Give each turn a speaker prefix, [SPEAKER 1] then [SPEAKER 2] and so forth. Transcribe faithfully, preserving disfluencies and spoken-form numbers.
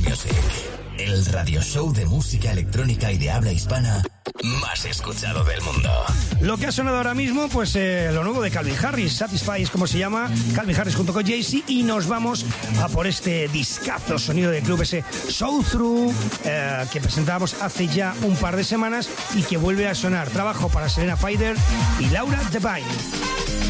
[SPEAKER 1] Music, el radio show de música electrónica y de habla hispana más escuchado del mundo.
[SPEAKER 2] Lo que ha sonado ahora mismo, pues eh, lo nuevo de Calvin Harris, Satisfy es como se llama, Calvin Harris junto con Jay-Z, y nos vamos a por este discazo sonido de club, ese Soul Through, eh, que presentábamos hace ya un par de semanas y que vuelve a sonar. Trabajo para Serena Faider y Laura Devine.